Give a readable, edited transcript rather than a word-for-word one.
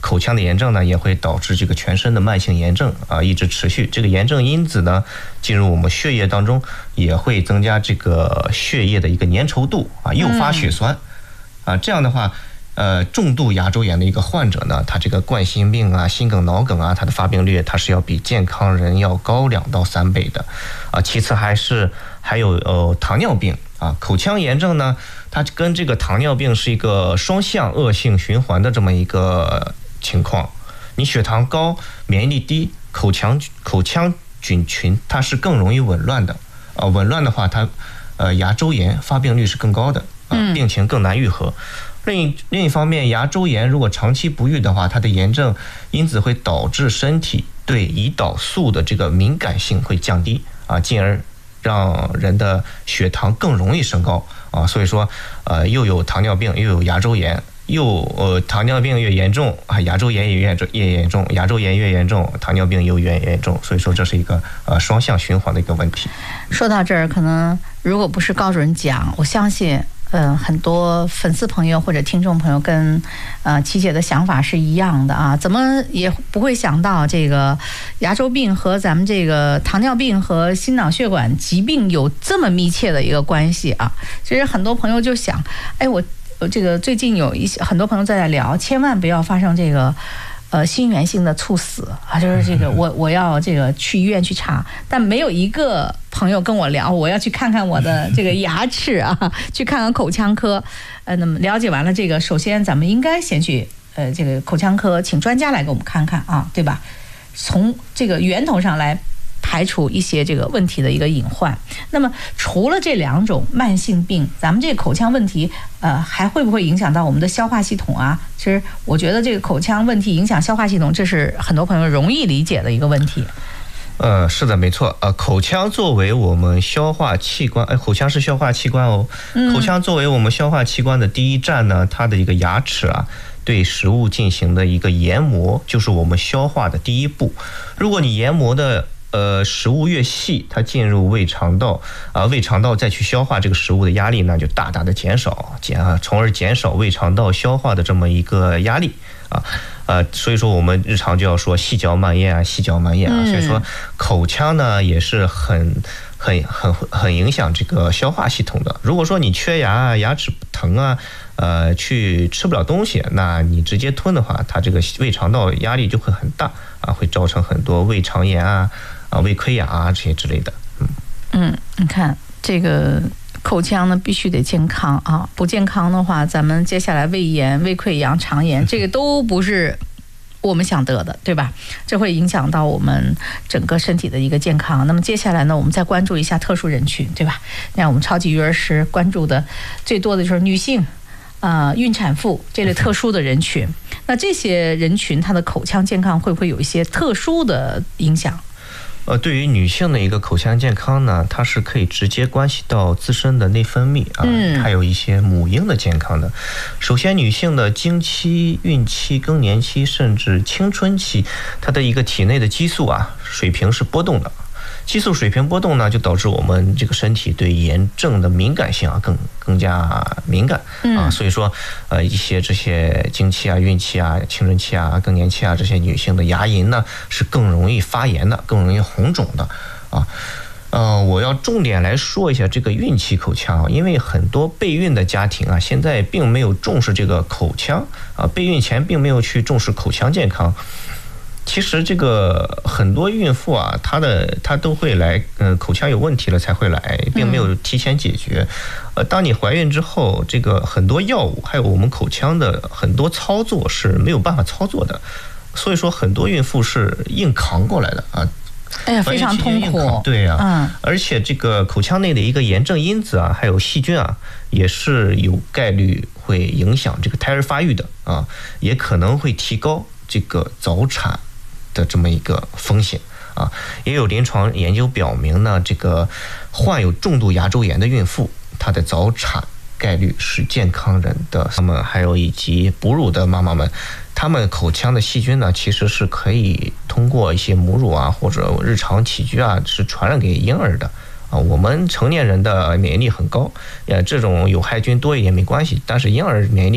口腔的炎症呢，也会导致这个全身的慢性炎症一直持续。这个炎症因子呢，进入我们血液当中，也会增加这个血液的一个粘稠度诱发血栓这样的话。重度牙周炎的一个患者呢，他这个冠心病心梗、脑梗他的发病率它是要比健康人要高2到3倍的其次还有糖尿病口腔炎症呢，它跟这个糖尿病是一个双向恶性循环的这么一个情况。你血糖高，免疫力低，口腔菌群它是更容易紊乱的紊乱的话，它牙周炎发病率是更高的病情更难愈合。另一方面，牙周炎如果长期不愈的话，它的炎症因子会导致身体对胰岛素的这个敏感性会降低进而让人的血糖更容易升高所以说又有糖尿病又有牙周炎，糖尿病越严重牙周炎也越严重，牙周炎越严重，糖尿病又越严重，所以说这是一个双向循环的一个问题。 说到这儿，可能如果不是高主任讲，我相信很多粉丝朋友或者听众朋友跟琪姐的想法是一样的怎么也不会想到这个牙周病和咱们这个糖尿病和心脑血管疾病有这么密切的一个关系其实很多朋友就想，我这个最近有很多朋友在聊，千万不要发生这个心源性的猝死就是这个我要这个去医院去查，但没有一个朋友跟我聊我要去看看我的这个牙齿去看看口腔科。那么了解完了这个，首先咱们应该先去这个口腔科请专家来给我们看看对吧？从这个源头上来排除一些这个问题的一个隐患。那么除了这2种慢性病，咱们这个口腔问题还会不会影响到我们的消化系统其实我觉得这个口腔问题影响消化系统，这是很多朋友容易理解的一个问题。 是的，没错口腔作为我们消化器官口腔是消化器官口腔作为我们消化器官的第一站呢，它的一个牙齿对食物进行的一个研磨，就是我们消化的第一步。如果你研磨的食物越细，它进入胃肠道胃肠道再去消化这个食物的压力呢就大大的减少从而减少胃肠道消化的这么一个压力所以说我们日常就要说细嚼慢咽细嚼慢咽所以说口腔呢也是很影响这个消化系统的。如果说你缺牙牙齿疼去吃不了东西，那你直接吞的话，它这个胃肠道压力就会很大会造成很多胃肠炎胃溃疡这些之类的。 你看这个口腔呢必须得健康不健康的话，咱们接下来胃炎、胃溃疡、肠炎这个都不是我们想得的，对吧？这会影响到我们整个身体的一个健康。那么接下来呢，我们再关注一下特殊人群，对吧？那我们超级育儿师关注的最多的就是女性孕产妇这类特殊的人群。那这些人群他的口腔健康会不会有一些特殊的影响？ 对于女性的一个口腔健康呢，它是可以直接关系到自身的内分泌还有一些母婴的健康的。首先，女性的经期、孕期、更年期甚至青春期，它的一个体内的激素水平是波动的。激素水平波动呢，就导致我们这个身体对炎症的敏感性更加敏感所以说一些这些经期孕期青春期更年期这些女性的牙龈呢是更容易发炎的，更容易红肿的我要重点来说一下这个孕期口腔因为很多备孕的家庭现在并没有重视这个口腔备孕前并没有去重视口腔健康。其实这个很多孕妇她都会来口腔有问题了才会来，并没有提前解决。当你怀孕之后，这个很多药物还有我们口腔的很多操作是没有办法操作的，所以说很多孕妇是硬扛过来的非常痛苦。 对而且这个口腔内的一个炎症因子还有细菌也是有概率会影响这个胎儿发育的也可能会提高这个早产的这么一个风险也有临床研究表明呢，这个患有重度牙周炎的孕妇，她的早产概率是健康人的。那么还有以及哺乳的妈妈们，她们口腔的细菌呢，其实是可以通过一些母乳或者日常起居是传染给婴儿的我们成年人的免疫力很高这种有害菌多一点没关系，但是婴儿免疫力